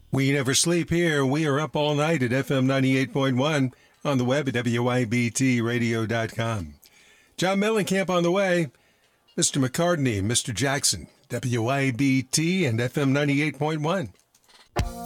We never sleep here. We are up all night at FM 98.1 on the web at WIBTradio.com. John Mellencamp on the way. Mr. McCartney, Mr. Jackson, WIBT and FM 98.1.